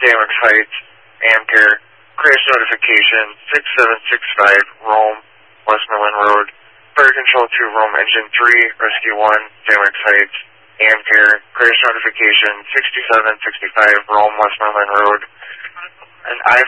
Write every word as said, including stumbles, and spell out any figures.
Sandwich Heights, Ampere, crash notification six seven six five, Rome, Westmoreland Road, fire control to Rome Engine three, Rescue one, Sandwich Heights, Ampere, crash notification sixty-seven sixty-five, Rome, Westmoreland Road, an I